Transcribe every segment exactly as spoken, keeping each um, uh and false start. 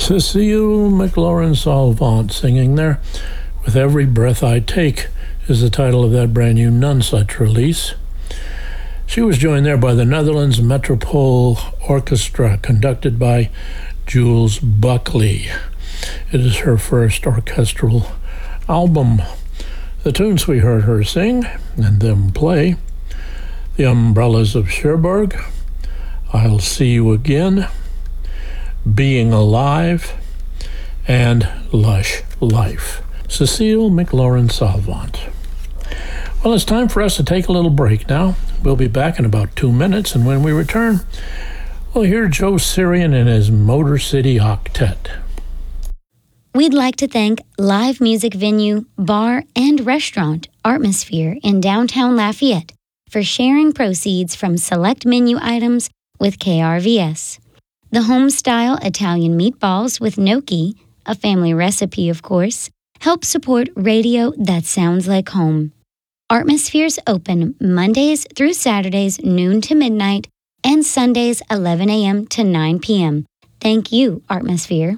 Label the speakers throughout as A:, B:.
A: Cecile McLaurin-Salvant singing there. With Every Breath I Take is the title of that brand new None Such release. She was joined there by the Netherlands Metropole Orchestra, conducted by Jules Buckley. It is her first orchestral album. The tunes we heard her sing and them play: The Umbrellas of Cherbourg, I'll See You Again, Being Alive, and Lush Life. Cecile McLaurin-Salvant. Well, it's time for us to take a little break now. We'll be back in about two minutes, and when we return, we'll hear Joe Sirian and his Motor City Octet.
B: We'd like to thank live music venue, bar, and restaurant Artmosphere in downtown Lafayette for sharing proceeds from select menu items with K R V S. The home-style Italian meatballs with gnocchi, a family recipe of course, help support radio that sounds like home. Artmosphere's open Mondays through Saturdays noon to midnight and Sundays eleven a.m. to nine p.m. Thank you, Artmosphere.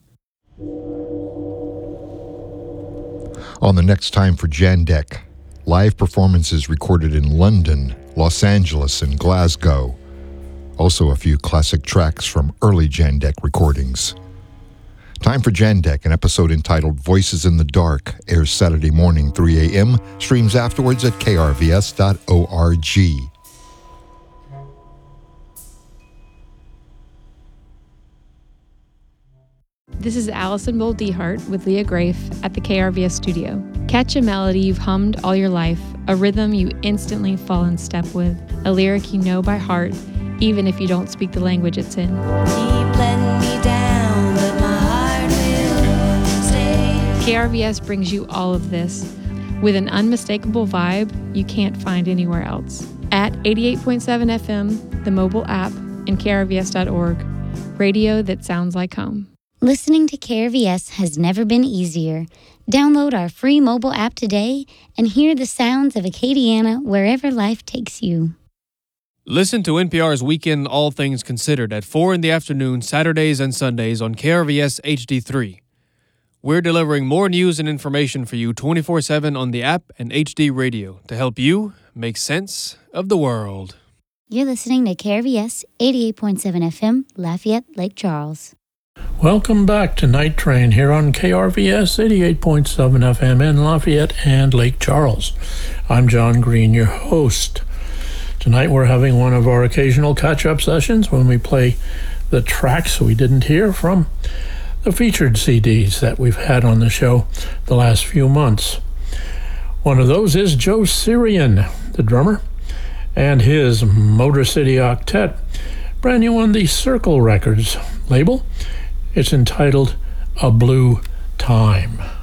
C: On the next time for Jandek, live performances recorded in London, Los Angeles, and Glasgow. Also a few classic tracks from early Jandek recordings. Time for Jandek, an episode entitled Voices in the Dark, airs Saturday morning, three a.m., streams afterwards at k r v s dot org.
D: This is Allison Bold-Dehart with Leah Grafe at the K R V S studio. Catch a melody you've hummed all your life, a rhythm you instantly fall in step with, a lyric you know by heart, even if you don't speak the language it's in.
E: Keep letting me down, but my heart will stay.
D: K R V S brings you all of this with an unmistakable vibe you can't find anywhere else. At eighty-eight point seven F M, the mobile app, and k r v s dot org, radio that sounds like home.
B: Listening to K R V S has never been easier. Download our free mobile app today and hear the sounds of Acadiana wherever life takes you.
F: Listen to N P R's Weekend All Things Considered at four in the afternoon, Saturdays and Sundays on K R V S H D three. We're delivering more news and information for you twenty-four seven on the app and H D radio to help you make sense of the world.
B: You're listening to K R V S eighty-eight point seven F M, Lafayette, Lake Charles.
A: Welcome back to Night Train here on K R V S eighty-eight point seven F M in Lafayette and Lake Charles. I'm John Green, your host. Tonight we're having one of our occasional catch-up sessions when we play the tracks we didn't hear from the featured C Ds that we've had on the show the last few months. One of those is Joe Sirian, the drummer, and his Motor City Octet, brand new on the Circle Records label. It's entitled A Blue Time.